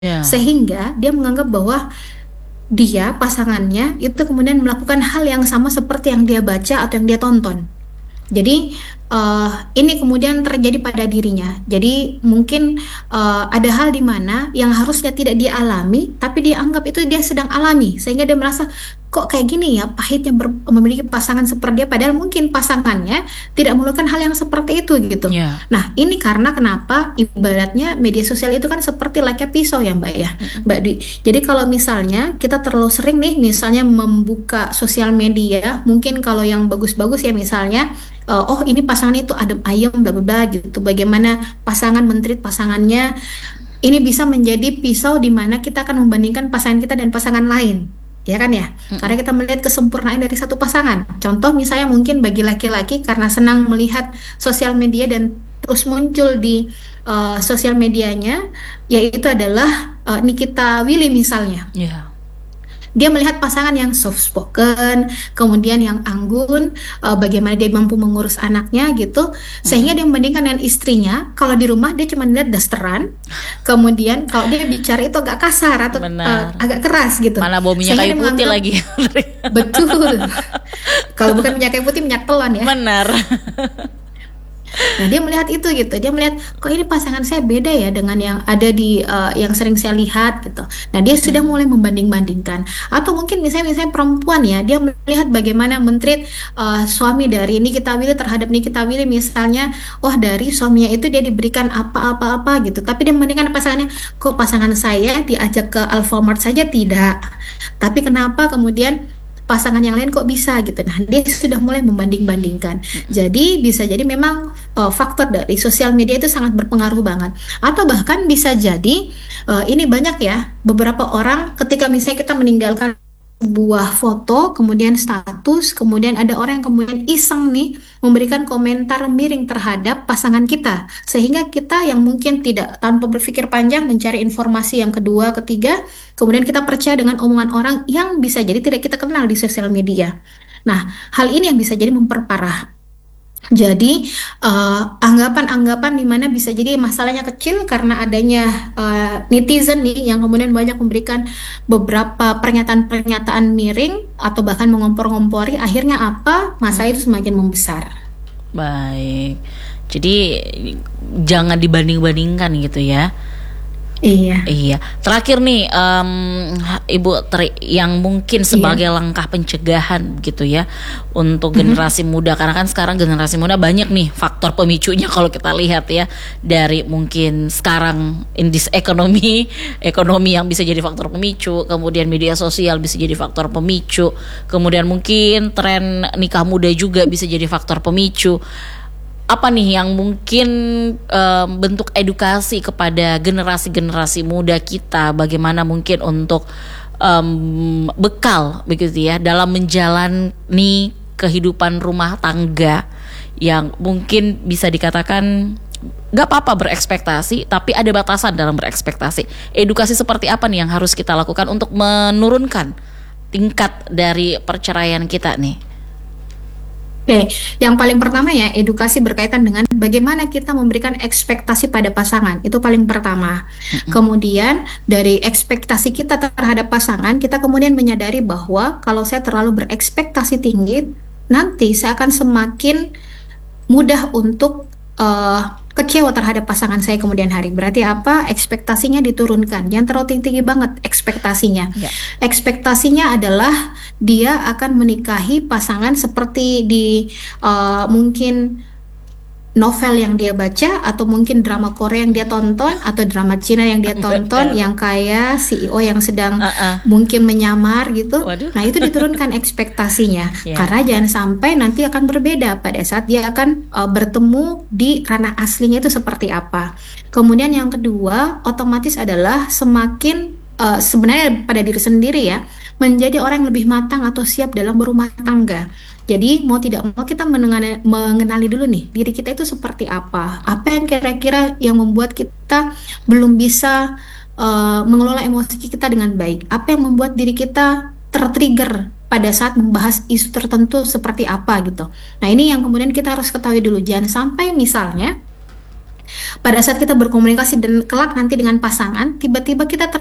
Ya. Sehingga dia menganggap bahwa dia, pasangannya, itu kemudian melakukan hal yang sama seperti yang dia baca atau yang dia tonton. Jadi ini kemudian terjadi pada dirinya. Jadi mungkin ada hal di mana yang harusnya tidak dia alami, tapi dia anggap itu dia sedang alami, sehingga dia merasa kok kayak gini ya, pahitnya memiliki pasangan seperti dia, padahal mungkin pasangannya tidak melakukan hal yang seperti itu gitu. Ya. Nah, ini karena kenapa ibaratnya media sosial itu kan seperti layaknya pisau ya Mbak ya, Mm-mm. Mbak Dwi. Jadi kalau misalnya kita terlalu sering nih, misalnya membuka sosial media, mungkin kalau yang bagus-bagus ya misalnya oh ini pasangan itu adem ayem bla bla bla gitu. Bagaimana pasangan mentreat pasangannya, ini bisa menjadi pisau di mana kita akan membandingkan pasangan kita dan pasangan lain. Ya kan ya? Karena Mm-mm. kita melihat kesempurnaan dari satu pasangan. Contoh misalnya mungkin bagi laki-laki karena senang melihat sosial media dan terus muncul di sosial medianya, yaitu adalah Nikita Willy misalnya. Ya. Dia melihat pasangan yang soft spoken, kemudian yang anggun, bagaimana dia mampu mengurus anaknya gitu, sehingga Mm-mm. dia membandingkan dengan istrinya. Kalau di rumah dia cuma lihat dasteran, kemudian kalau dia bicara itu agak kasar atau Benar. agak keras gitu, Mana bau minyak sehingga kayu dia putih menganggap lagi. betul. Kalau bukan minyak kayu putih, minyak telon ya. Benar. Nah, dia melihat itu gitu. Dia melihat kok ini pasangan saya beda ya dengan yang ada di yang sering saya lihat gitu. Nah, dia sudah Mm-mm. mulai membanding-bandingkan. Atau mungkin misalnya perempuan ya, dia melihat bagaimana mentreat suami dari Nikita Willy terhadap Nikita Willy misalnya, wah dari suaminya itu dia diberikan apa-apa-apa gitu. Tapi dia membandingkan pasangannya, kok pasangan saya diajak ke Alfamart saja tidak. Tapi kenapa kemudian pasangan yang lain kok bisa gitu. Nah, dia sudah mulai membanding-bandingkan. Mm-mm. Jadi bisa jadi memang faktor dari sosial media itu sangat berpengaruh banget. Atau bahkan bisa jadi ini banyak ya beberapa orang ketika misalnya kita meninggalkan sebuah foto, kemudian status, kemudian ada orang yang kemudian iseng nih memberikan komentar miring terhadap pasangan kita, sehingga kita yang mungkin tidak tanpa berpikir panjang mencari informasi yang kedua, ketiga, kemudian kita percaya dengan omongan orang yang bisa jadi tidak kita kenal di sosial media. Nah, hal ini yang bisa jadi memperparah. Jadi anggapan-anggapan di mana bisa jadi masalahnya kecil karena adanya netizen nih yang kemudian banyak memberikan beberapa pernyataan-pernyataan miring atau bahkan mengompor-ngompori, akhirnya apa? Masalah itu semakin membesar. Baik. Jadi jangan dibanding-bandingkan gitu ya. Iya. Iya. Terakhir nih, Ibu Tri, yang mungkin sebagai Iya. langkah pencegahan gitu ya untuk Mhm. generasi muda, karena kan sekarang generasi muda banyak nih faktor pemicunya kalau kita lihat ya, dari mungkin sekarang in this ekonomi, ekonomi yang bisa jadi faktor pemicu, kemudian media sosial bisa jadi faktor pemicu, kemudian mungkin tren nikah muda juga bisa jadi faktor pemicu. Apa nih yang mungkin bentuk edukasi kepada generasi-generasi muda kita, bagaimana mungkin untuk bekal begitu ya dalam menjalani kehidupan rumah tangga yang mungkin bisa dikatakan gak apa-apa berekspektasi, tapi ada batasan dalam berekspektasi. Edukasi seperti apa nih yang harus kita lakukan untuk menurunkan tingkat dari perceraian kita nih? Oke, yang paling pertama ya edukasi berkaitan dengan bagaimana kita memberikan ekspektasi pada pasangan. Itu paling pertama. Mm-mm. Kemudian dari ekspektasi kita terhadap pasangan, kita kemudian menyadari bahwa kalau saya terlalu berekspektasi tinggi, nanti saya akan semakin mudah untuk kecewa terhadap pasangan saya kemudian hari. Berarti apa? Ekspektasinya diturunkan. Jangan terlalu tinggi-tinggi banget ekspektasinya. Ya. Ekspektasinya adalah dia akan menikahi pasangan seperti di mungkin novel yang dia baca, atau mungkin drama Korea yang dia tonton, atau drama Cina yang dia tonton, Benar. yang kayak CEO yang sedang Uh-uh. mungkin menyamar gitu. Waduh. Nah, itu diturunkan ekspektasinya. Ya. Karena jangan sampai nanti akan berbeda pada saat dia akan bertemu di ranah aslinya itu seperti apa. Kemudian yang kedua, otomatis adalah semakin sebenarnya pada diri sendiri ya, menjadi orang yang lebih matang atau siap dalam berumah tangga. Jadi mau tidak mau kita mengenali dulu nih diri kita itu seperti apa. Apa yang kira-kira yang membuat kita belum bisa mengelola emosi kita dengan baik. Apa yang membuat diri kita tertrigger pada saat membahas isu tertentu seperti apa gitu. Nah, ini yang kemudian kita harus ketahui dulu. Jangan sampai misalnya Pada saat kita berkomunikasi dan kelak nanti dengan pasangan, tiba-tiba kita